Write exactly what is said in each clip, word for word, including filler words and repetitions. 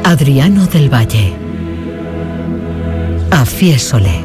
Adriano del Valle. A Fiesole.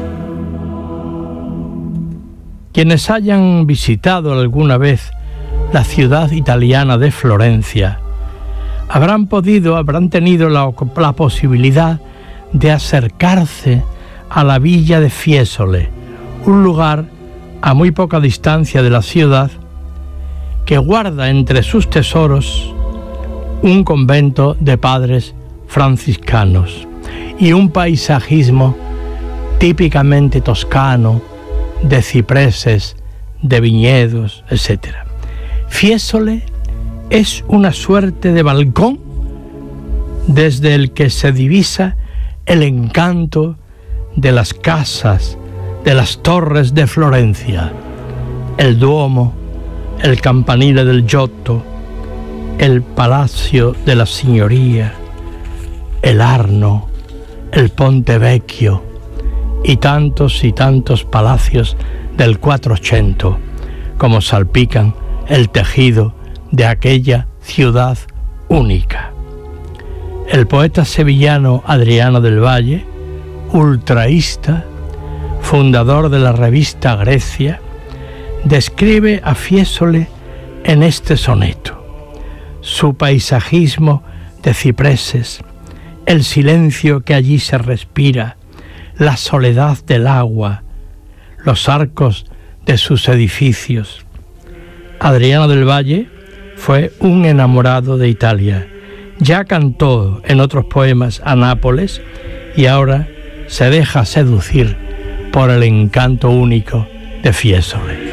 Quienes hayan visitado alguna vez la ciudad italiana de Florencia habrán podido, habrán tenido la, la posibilidad de acercarse a la villa de Fiesole, un lugar a muy poca distancia de la ciudad que guarda entre sus tesoros un convento de padres franciscanos y un paisajismo típicamente toscano, de cipreses, de viñedos, etcétera. Fiesole es una suerte de balcón desde el que se divisa el encanto de las casas, de las torres de Florencia, el Duomo, el campanile del Giotto, el Palacio de la Signoria, el Arno, el Ponte Vecchio y tantos y tantos palacios del Quattrocento, como salpican el tejido de aquella ciudad única. El poeta sevillano Adriano del Valle, ultraísta, fundador de la revista Grecia, describe a Fiesole en este soneto: su paisajismo de cipreses, el silencio que allí se respira, la soledad del agua, los arcos de sus edificios. Adriano del Valle fue un enamorado de Italia. Ya cantó en otros poemas a Nápoles y ahora se deja seducir por el encanto único de Fiesole.